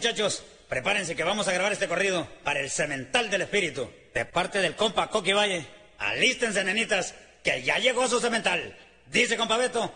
muchachos, prepárense que vamos a grabar este corrido para el Cemental del Espíritu, de parte del compa Coqui Valle. Alístense, nenitas, que ya llegó su cemental. Dice compa Beto.